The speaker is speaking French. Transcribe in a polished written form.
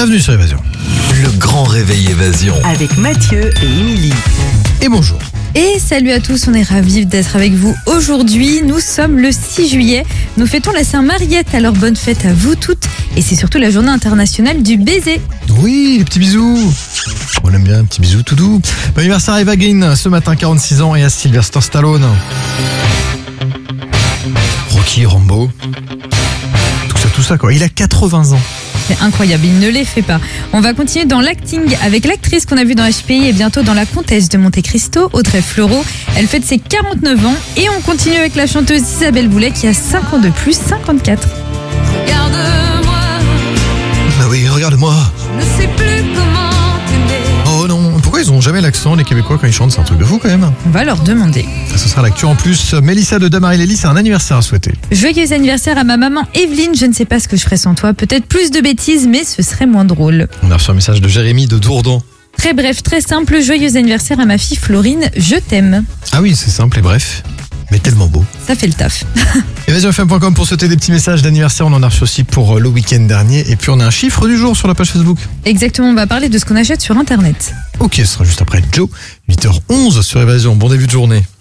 Bienvenue sur Évasion. Le grand réveil Évasion. Avec Mathieu et Émilie. Et bonjour. Et salut à tous, on est ravis d'être avec vous aujourd'hui. Nous sommes le 6 juillet, nous fêtons la Saint-Mariette, alors bonne fête à vous toutes. Et c'est surtout la journée internationale du baiser. Oui, les petits bisous. On aime bien, un petit bisou tout doux. Bon anniversaire à Eva Green, ce matin 46 ans, et à Sylvester Stallone. Rocky, Rambo. Tout ça quoi, il a 80 ans. C'est incroyable, il ne les fait pas. On va continuer dans l'acting avec l'actrice qu'on a vue dans HPI et bientôt dans La Comtesse de Monte Cristo, Audrey Fleurot. Elle fête ses 49 ans et on continue avec la chanteuse Isabelle Boulet qui a 5 ans de plus, 54. Regarde-moi, Bah oui, regarde-moi. je ne sais plus comment t'aimer. Oh non, pourquoi ils ont jamais l'accent les Québécois quand ils chantent? C'est un truc de fou quand même. On va leur demander. Ce sera l'actu en plus. Mélissa de Damary-Lélis, c'est un anniversaire à souhaiter. Joyeux anniversaire à ma maman Evelyne, je ne sais pas ce que je ferais sans toi. Peut-être plus de bêtises, mais ce serait moins drôle. On a reçu un message de Jérémy de Dourdan. Très bref, très simple, joyeux anniversaire à ma fille Florine, je t'aime. Ah oui, c'est simple et bref, mais tellement beau. Ça fait le taf. EvasionFM.com pour souhaiter des petits messages d'anniversaire. On en a reçu aussi pour le week-end dernier. Et puis on a un chiffre du jour sur la page Facebook. Exactement, on va parler de ce qu'on achète sur Internet. Ok, ce sera juste après Joe. 8h11 sur Évasion. Bon début de journée.